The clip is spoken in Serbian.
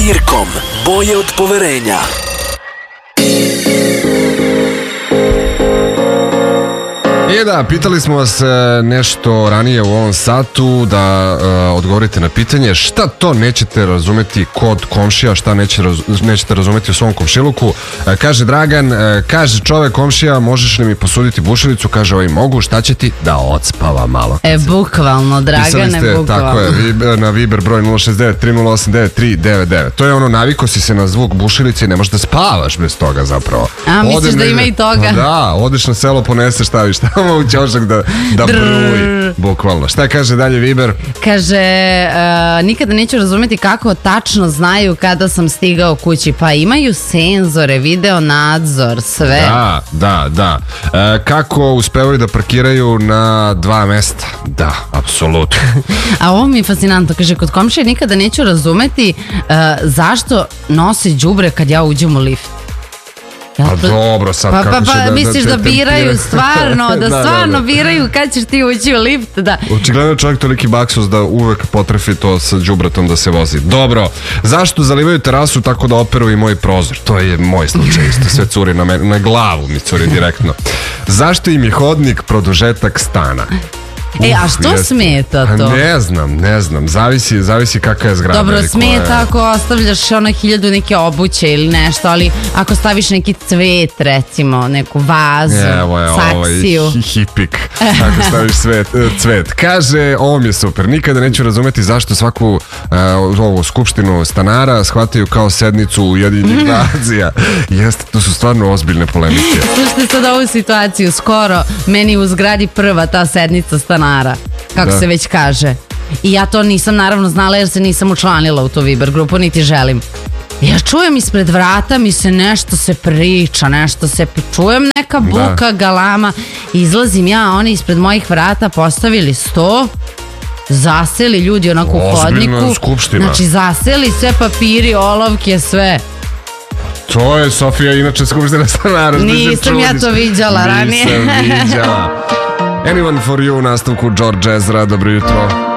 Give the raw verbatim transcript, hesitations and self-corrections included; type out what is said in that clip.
Pirkom, boje od poverenja. I da, pitali smo vas nešto ranije u ovom satu da uh, odgovorite na pitanje šta to nećete razumeti kod komšija, šta neće raz, nećete razumeti u svom komšiluku. Uh, kaže Dragan, uh, kaže čovek komšija, možeš li mi posuditi bušilicu? Kaže ovaj, mogu, šta će ti? Da odspava malo. E, bukvalno, Dragane, ste, bukvalno. Tako je, na Viber broj nula šest devet tri nula osam devet tri devet devet. To je ono, naviko si se na zvuk bušilice i ne možeš da spavaš bez toga zapravo. A, misliš Ode da ima i toga? Da, odeš na selo, poneseš, staviš tamo u ćošak da, da bruji, bukvalno. Šta kaže dalje Viber? Kaže, uh, nikada neću razumjeti kako tačno znaju kada sam stigao kući. Pa imaju senzore, video nadzor, sve. Da, da, da. E, kako uspevaju da parkiraju na dva mesta? Da, apsolutno. A ovo mi je fascinantno. Kaže, kod komšije nikada neću razumjeti uh, zašto nose đubre kad ja uđem u lift. Pa dobro, sad pa, kako pa, pa, će da... misliš da, da, da biraju stvarno, da, da stvarno da, da. biraju kad ćeš ti ući u lift, da. Očigledno je čovjek toliki baksus da uvek potrefi to sa đubretom da se vozi. Dobro, zašto zalivaju terasu tako da operu i moj prozor? To je moj slučaj isto, sve curi na, me, na glavu mi curi direktno. Zašto im je hodnik produžetak stana? E, a što Uf, smeta to? Ne znam, ne znam, zavisi, zavisi kakva je zgrada. Dobro, smeta je... ako ostavljaš ono hiljadu neke obuće ili nešto, ali ako staviš neki cvet, recimo, neku vazu, Evo je, saksiju. Ovo je hipik, ako staviš cvet, cvet. Kaže, ovo mi je super, nikada neću razumeti zašto svaku uh, ovu skupštinu stanara shvataju kao sednicu Ujedinjenih nacija. Jeste, to su stvarno ozbiljne polemike. Slušajte sad ovu situaciju, skoro meni u zgradi prva ta sednica stanara, kako da. se već kaže. I ja to nisam naravno znala jer se nisam učlanila u tu Viber grupu, niti želim. Ja čujem ispred vrata mi se nešto se priča, nešto se čujem neka buka, da. galama. Izlazim ja, oni ispred mojih vrata postavili sto, zaseli ljudi onako u hodniku. Skupština. Znači zaseli sve papiri, olovke, sve. To je, Sofija, inače skupština stanara. Nisam ja to viđala ranije. Nisam viđala. Anyone for you u nastavku George Ezra, dobro jutro.